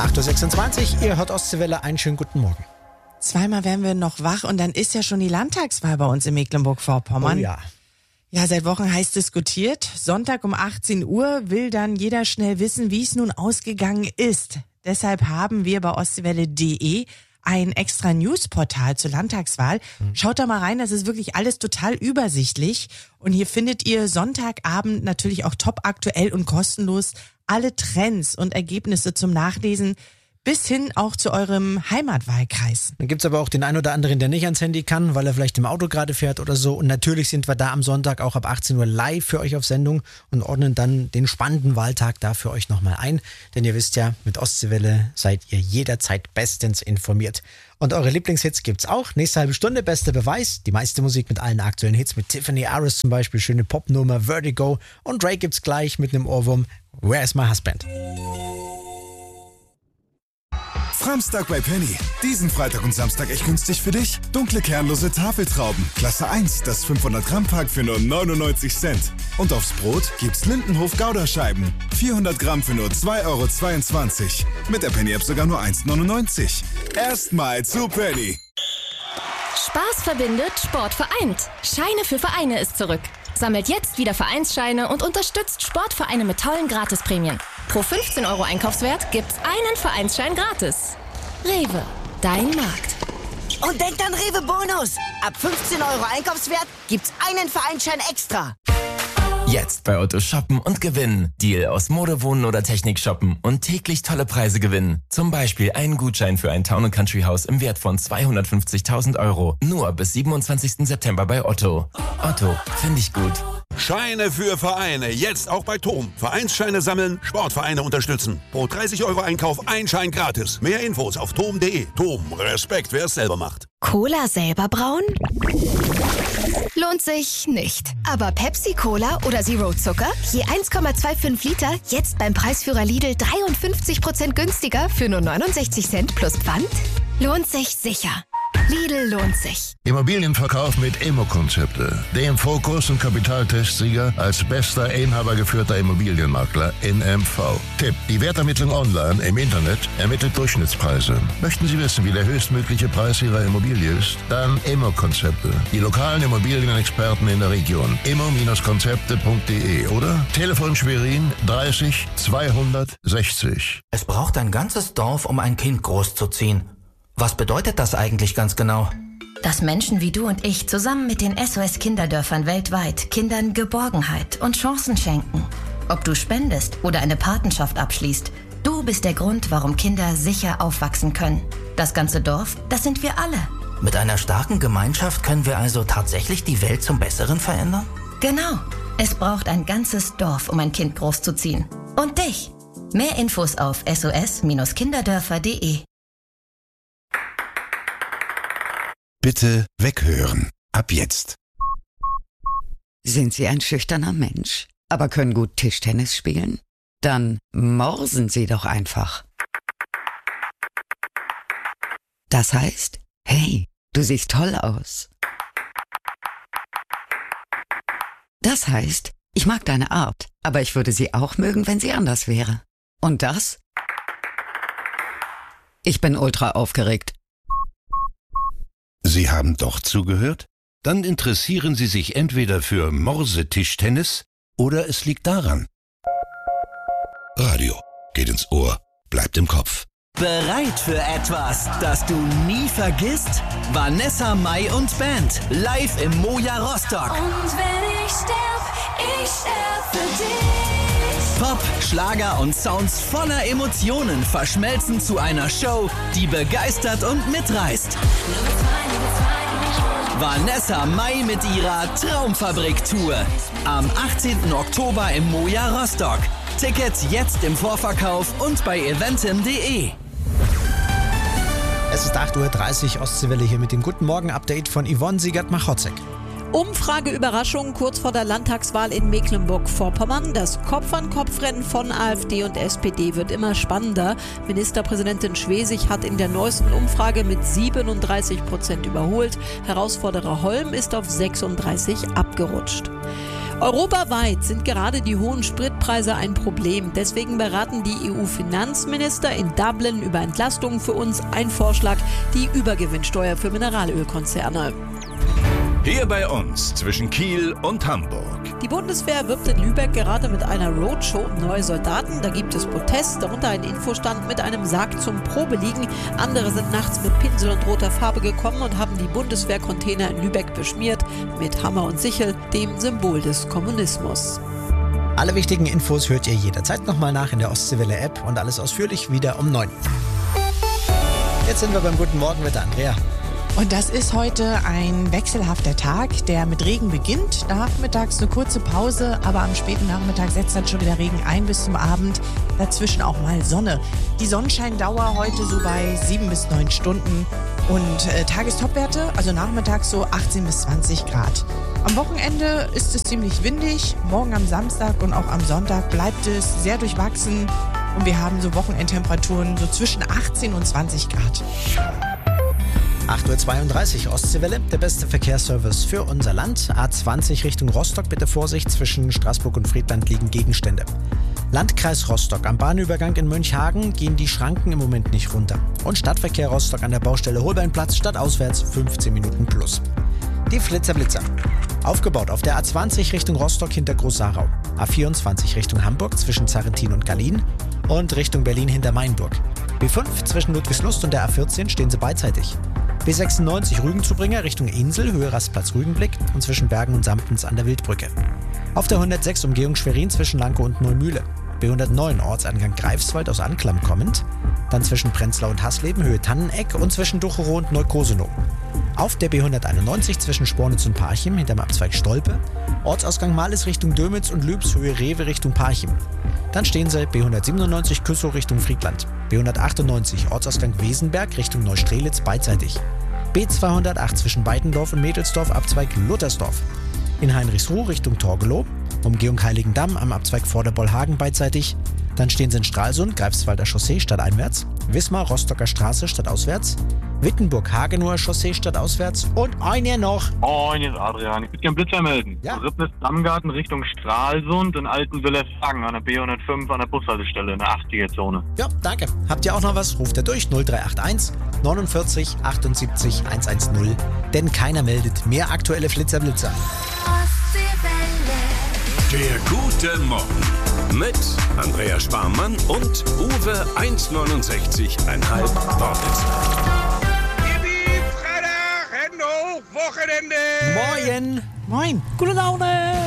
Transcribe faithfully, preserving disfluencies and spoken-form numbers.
acht Uhr sechsundzwanzig, ihr hört Ostseewelle, einen schönen guten Morgen. Zweimal werden wir noch wach und dann ist ja schon die Landtagswahl bei uns in Mecklenburg-Vorpommern. Oh ja. Ja, seit Wochen heiß diskutiert. Sonntag um achtzehn Uhr will dann jeder schnell wissen, wie es nun ausgegangen ist. Deshalb haben wir bei ostseewelle punkt de ein extra Newsportal zur Landtagswahl. Schaut da mal rein, das ist wirklich alles total übersichtlich. Und hier findet ihr Sonntagabend natürlich auch top aktuell und kostenlos alle Trends und Ergebnisse zum Nachlesen, bis hin auch zu eurem Heimatwahlkreis. Dann gibt's aber auch den einen oder anderen, der nicht ans Handy kann, weil er vielleicht im Auto gerade fährt oder so. Und natürlich sind wir da am Sonntag auch ab achtzehn Uhr live für euch auf Sendung und ordnen dann den spannenden Wahltag da für euch nochmal ein. Denn ihr wisst ja, mit Ostseewelle seid ihr jederzeit bestens informiert. Und eure Lieblingshits gibt's auch. Nächste halbe Stunde, bester Beweis. Die meiste Musik mit allen aktuellen Hits, mit Tiffany Harris zum Beispiel, schöne Popnummer, Vertigo. Und Drake gibt's gleich mit einem Ohrwurm, Where's My Husband? Samstag bei Penny. Diesen Freitag und Samstag echt günstig für dich. Dunkle kernlose Tafeltrauben. Klasse eins, das fünfhundert Gramm Pack für nur neunundneunzig Cent. Und aufs Brot gibt's Lindenhof Gouda-Scheiben. vierhundert Gramm für nur zwei Euro zweiundzwanzig. Mit der Penny-App sogar nur eins neunundneunzig. Erstmal zu Penny. Spaß verbindet, Sport vereint. Scheine für Vereine ist zurück. Sammelt jetzt wieder Vereinsscheine und unterstützt Sportvereine mit tollen Gratisprämien. Pro fünfzehn Euro Einkaufswert gibt's einen Vereinsschein gratis. Rewe, dein Markt. Und denkt an Rewe Bonus. Ab fünfzehn Euro Einkaufswert gibt's einen Vereinsschein extra. Jetzt bei Otto shoppen und gewinnen. Deal aus Mode, Wohnen oder Technik shoppen und täglich tolle Preise gewinnen. Zum Beispiel einen Gutschein für ein Town- und Country-Haus im Wert von zweihundertfünfzigtausend Euro. Nur bis siebenundzwanzigsten September bei Otto. Otto, finde ich gut. Scheine für Vereine, jetzt auch bei Tom. Vereinsscheine sammeln, Sportvereine unterstützen. Pro dreißig Euro Einkauf ein Schein gratis. Mehr Infos auf tom punkt de. Tom, Respekt, wer es selber macht. Cola selber brauen? Lohnt sich nicht. Aber Pepsi Cola oder Zero Zucker? Je eins Komma fünfundzwanzig Liter, jetzt beim Preisführer Lidl dreiundfünfzig Prozent günstiger für nur neunundsechzig Cent plus Pfand? Lohnt sich sicher. Lidl lohnt sich. Immobilienverkauf mit Immo-Konzepte. Dem Fokus- und Kapitaltestsieger als bester inhabergeführter Immobilienmakler in M V. Tipp: Die Wertermittlung online im Internet ermittelt Durchschnittspreise. Möchten Sie wissen, wie der höchstmögliche Preis Ihrer Immobilie ist? Dann Immo-Konzepte. Die lokalen Immobilienexperten in der Region. immo-konzepte punkt de oder Telefon Schwerin dreißig zweihundertsechzig. Es braucht ein ganzes Dorf, um ein Kind großzuziehen. Was bedeutet das eigentlich ganz genau? Dass Menschen wie du und ich zusammen mit den S O S-Kinderdörfern weltweit Kindern Geborgenheit und Chancen schenken. Ob du spendest oder eine Patenschaft abschließt, du bist der Grund, warum Kinder sicher aufwachsen können. Das ganze Dorf, das sind wir alle. Mit einer starken Gemeinschaft können wir also tatsächlich die Welt zum Besseren verändern? Genau. Es braucht ein ganzes Dorf, um ein Kind großzuziehen. Und dich. Mehr Infos auf s o s kinderdörfer punkt de. Bitte weghören. Ab jetzt. Sind Sie ein schüchterner Mensch, aber können gut Tischtennis spielen? Dann morsen Sie doch einfach. Das heißt, hey, du siehst toll aus. Das heißt, ich mag deine Art, aber ich würde sie auch mögen, wenn sie anders wäre. Und das? Ich bin ultra aufgeregt. Sie haben doch zugehört? Dann interessieren Sie sich entweder für Morsetischtennis oder es liegt daran. Radio geht ins Ohr, bleibt im Kopf. Bereit für etwas, das du nie vergisst? Vanessa Mai und Band, live im Moja Rostock. Und wenn ich sterb, ich sterb für dich. Pop, Schlager und Sounds voller Emotionen verschmelzen zu einer Show, die begeistert und mitreißt. Vanessa Mai mit ihrer Traumfabrik-Tour. Am achtzehnten Oktober im Moja Rostock. Tickets jetzt im Vorverkauf und bei eventim punkt de. Es ist acht Uhr dreißig, Ostseewelle hier mit dem Guten Morgen-Update von Yvonne Siegert-Machotzek. Umfrageüberraschung kurz vor der Landtagswahl in Mecklenburg-Vorpommern. Das Kopf-an-Kopf-Rennen von AfD und S P D wird immer spannender. Ministerpräsidentin Schwesig hat in der neuesten Umfrage mit siebenunddreißig Prozent überholt. Herausforderer Holm ist auf sechsunddreißig abgerutscht. Europaweit sind gerade die hohen Spritpreise ein Problem. Deswegen beraten die E U-Finanzminister in Dublin über Entlastungen für uns. Ein Vorschlag, die Übergewinnsteuer für Mineralölkonzerne. Hier bei uns zwischen Kiel und Hamburg. Die Bundeswehr wirbt in Lübeck gerade mit einer Roadshow um neue Soldaten. Da gibt es Protest, darunter ein Infostand mit einem Sarg zum Probeliegen. Andere sind nachts mit Pinsel und roter Farbe gekommen und haben die Bundeswehrcontainer in Lübeck beschmiert mit Hammer und Sichel, dem Symbol des Kommunismus. Alle wichtigen Infos hört ihr jederzeit nochmal nach in der Ostseewelle-App und alles ausführlich wieder um neun. Jetzt sind wir beim Guten Morgen mit der Andrea. Und das ist heute ein wechselhafter Tag, der mit Regen beginnt. Nachmittags eine kurze Pause, aber am späten Nachmittag setzt dann schon wieder Regen ein bis zum Abend. Dazwischen auch mal Sonne. Die Sonnenscheindauer heute so bei sieben bis neun Stunden. Und äh, Tagestopwerte, also nachmittags so achtzehn bis zwanzig Grad. Am Wochenende ist es ziemlich windig. Morgen am Samstag und auch am Sonntag bleibt es sehr durchwachsen. Und wir haben so Wochenendtemperaturen so zwischen achtzehn und zwanzig Grad. acht Uhr zweiunddreißig Ostseewelle, der beste Verkehrsservice für unser Land. A zwanzig Richtung Rostock, bitte Vorsicht, zwischen Straßburg und Friedland liegen Gegenstände. Landkreis Rostock, am Bahnübergang in Mönchhagen gehen die Schranken im Moment nicht runter. Und Stadtverkehr Rostock an der Baustelle Holbeinplatz, stadtauswärts fünfzehn Minuten plus. Die Flitzer-Blitzer. Aufgebaut auf der A zwanzig Richtung Rostock hinter Groß-Sarau. A vierundzwanzig Richtung Hamburg zwischen Zarrentin und Gallien. Und Richtung Berlin hinter Mainburg. B fünf zwischen Ludwigslust und der A vierzehn stehen sie beidseitig. B sechsundneunzig Rügenzubringer Richtung Insel, Höhe Rastplatz Rügenblick und zwischen Bergen und Sampens an der Wildbrücke. Auf der hundertsechs Umgehung Schwerin zwischen Lankow und Neumühle. B hundertneun Ortsangang Greifswald aus Anklam kommend. Dann zwischen Prenzlau und Hasleben, Höhe Tanneneck und zwischen Ducherow und Neukosenow. Auf der B hunderteinundneunzig zwischen Spornitz und Parchim hinterm Abzweig Stolpe. Ortsausgang Males Richtung Dömitz und Lübs, Höhe Rewe Richtung Parchim. Dann stehen sie B hundertsiebenundneunzig Küssow Richtung Friedland. B hundertachtundneunzig Ortsausgang Wesenberg Richtung Neustrelitz beidseitig. B zweihundertacht zwischen Beitendorf und Mädelsdorf Abzweig Luttersdorf. In Heinrichsruh Richtung Torgelow. Umgehung Heiligendamm am Abzweig Vorderbollhagen beidseitig. Dann stehen sie in Stralsund, Greifswalder Chaussee stadteinwärts. Wismar, Rostocker Straße stadtauswärts. Wittenburg-Hagenower Chaussee stadtauswärts. Und einer noch. Moin, hier ist Adrian. Ich würde gerne Blitzer melden. Ja. Rippnis-Dammgarten Richtung Stralsund in Alten-Willershagen an der B hundertfünf an der Bushaltestelle in der achtziger-Zone. Ja, danke. Habt ihr auch noch was? Ruft ihr durch null drei acht eins neunundvierzig achtundsiebzig hundertzehn. Denn keiner meldet mehr aktuelle Flitzer-Blitzer. Der gute Morgen mit Andrea Sparmann und Uwe eins neunundsechzig Komma fünf Wortwitzer. Wochenende! Moin! Gute Laune!